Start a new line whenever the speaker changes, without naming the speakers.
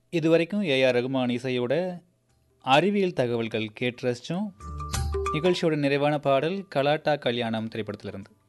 இதுவரைக்கும் ஏஆர் ரகுமான் இசையோட அறிவியல் தகவல்கள் கேட்டு ரசிச்சோம். நிகழ்ச்சியோட நிறைவான பாடல் கலாட்டா கல்யாணம் திரைப்படத்திலிருந்து.